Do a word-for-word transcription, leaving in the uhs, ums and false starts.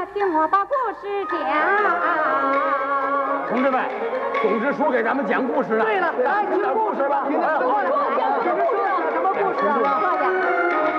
听我把故事讲。 同志们，总支书给咱们讲故事了。 对了，来听故事吧。听听，讲什么故事啊？